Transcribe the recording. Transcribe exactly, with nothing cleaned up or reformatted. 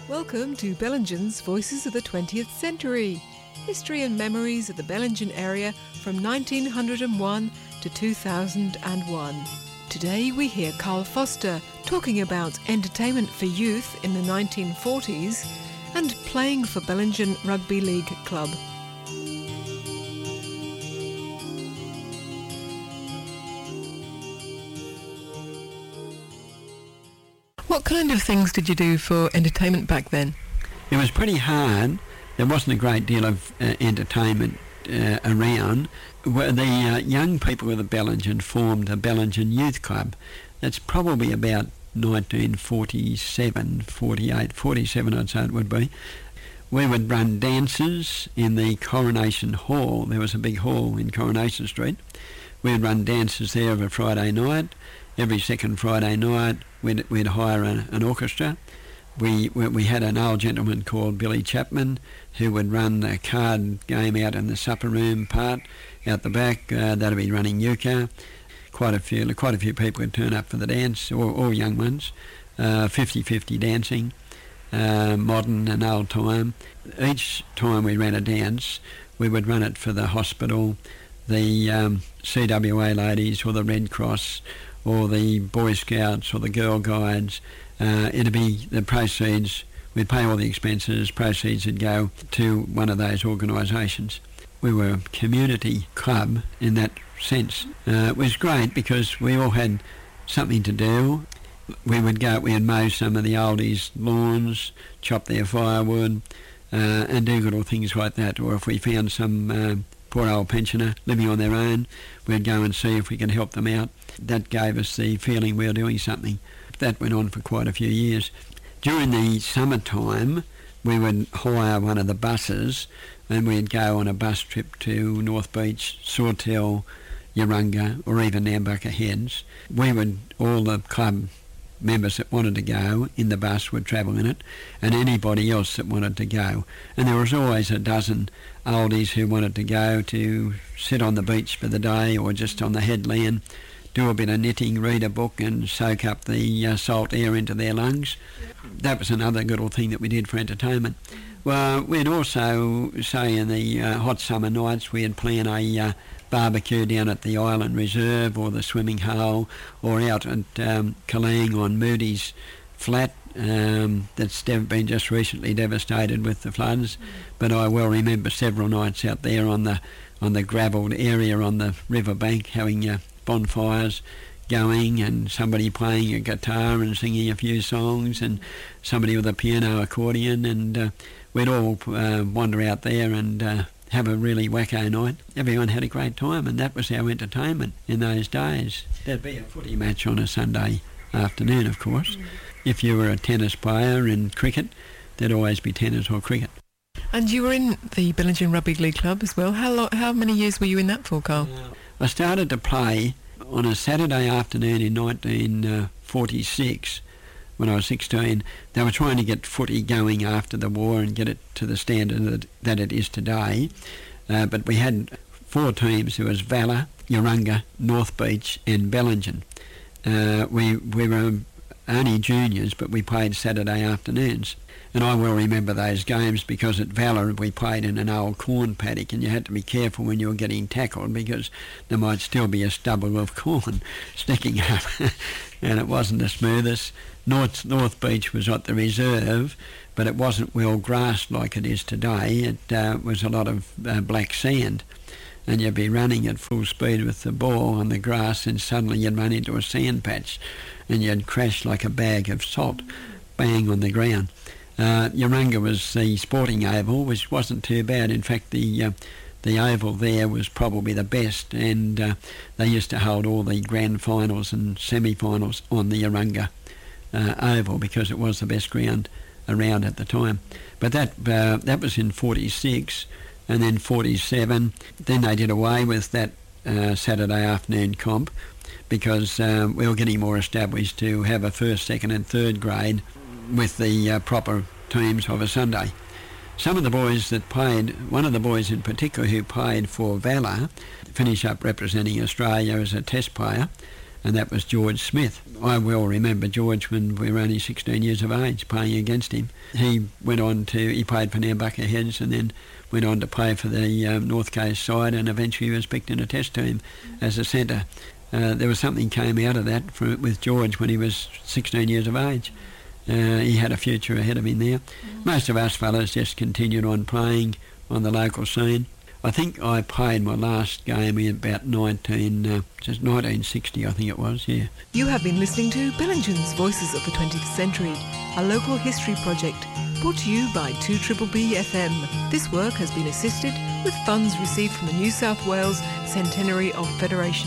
Welcome to Bellingen's Voices of the twentieth Century. History and memories of the Bellingen area from nineteen oh one to two thousand one. Today we hear Carl Foster talking about entertainment for youth in the nineteen forties and playing for Bellingen Rugby League Club. What kind of things did you do for entertainment back then? It was pretty hard. There wasn't a great deal of uh, entertainment uh, around. Where the uh, young people of the Bellingen formed the Bellingen Youth Club. That's probably about nineteen forty-seven, forty-eight, forty-seven I'd say it would be. We would run dances in the Coronation Hall. There was a big hall in Coronation Street. We'd run dances there every Friday night. Every second Friday night we'd, we'd hire a, an orchestra. We, we we had an old gentleman called Billy Chapman who would run the card game out in the supper room part out the back. Uh, that'd be running euchre. Quite a few quite a few people would turn up for the dance, all, all young ones. Uh, fifty-fifty dancing, uh, modern and old time. Each time we ran a dance, we would run it for the hospital, the um, C W A ladies or the Red Cross, or the Boy Scouts or the Girl Guides. Uh, it'd be the proceeds, we'd pay all the expenses, proceeds would go to one of those organisations. We were a community club in that sense. Uh, it was great because we all had something to do. We would go, we'd mow some of the oldies' lawns, chop their firewood, uh, and do little things like that. Or if we found some uh, poor old pensioner living on their own, we'd go and see if we could help them out. That gave us the feeling we were doing something. That went on for quite a few years. During the summertime, we would hire one of the buses and we'd go on a bus trip to North Beach, Sawtell, Yarrunga, or even Nambucca Heads. We would, all the club members that wanted to go in the bus would travel in it, and anybody else that wanted to go. And there was always a dozen oldies who wanted to go to sit on the beach for the day or just on the headland, do a bit of knitting, read a book and soak up the uh, salt air into their lungs. That was another good thing that we did for entertainment. Well, we'd also, say in the uh, hot summer nights, we'd plan a uh, barbecue down at the Island Reserve or the swimming hole or out at um, Killeen on Moody's Flat. Um, that's dev- been just recently devastated with the floods, but I well remember several nights out there on the on the gravelled area on the riverbank having uh, bonfires going and somebody playing a guitar and singing a few songs and somebody with a piano accordion, and uh, we'd all uh, wander out there and uh, have a really wacko night. Everyone had a great time, and that was our entertainment in those days. There'd be a footy match on a Sunday afternoon, of course. Mm. If you were a tennis player in cricket, there'd always be tennis or cricket. And you were in the Bellingen Rugby League Club as well. How lo- how many years were you in that for, Carl? Uh, I started to play on a Saturday afternoon in nineteen forty-six when I was sixteen. They were trying to get footy going after the war and get it to the standard that, that it is today. Uh, but we had four teams. There was Valor, Yarrunga, North Beach and Bellingen. Uh, we, we were only juniors, but we played Saturday afternoons. And I well remember those games because at Valor we played in an old corn paddock, and you had to be careful when you were getting tackled because there might still be a stubble of corn sticking up and it wasn't the smoothest. North, North Beach was at the reserve, but it wasn't well grassed like it is today. It uh, was a lot of uh, black sand, and you'd be running at full speed with the ball on the grass and suddenly you'd run into a sand patch and you'd crash like a bag of salt, bang on the ground. Uh, Yarrunga was the sporting oval, which wasn't too bad. In fact, the uh, the oval there was probably the best, and uh, they used to hold all the grand finals and semi-finals on the Yarrunga uh, oval because it was the best ground around at the time. But that uh, that was in forty-six, and then forty-seven. Then they did away with that uh, Saturday afternoon comp because uh, we were getting more established to have a first, second, and third grade with the uh, proper teams of a Sunday. Some of the boys that played, one of the boys in particular who played for Valor, finished up representing Australia as a test player, and that was George Smith. I well remember George when we were only sixteen years of age playing against him. He went on to, he played for Nambucca Heads and then went on to play for the um, North Coast side, and eventually was picked in a test team as a centre. Uh, there was something came out of that for, with George when he was sixteen years of age. Uh, he had a future ahead of him there. Most of us fellas just continued on playing on the local scene. I think I played my last game in about nineteen, uh, just nineteen sixty, I think it was, yeah. You have been listening to Bellingen's Voices of the twentieth Century, a local history project brought to you by two B B B F M. This work has been assisted with funds received from the New South Wales Centenary of Federation.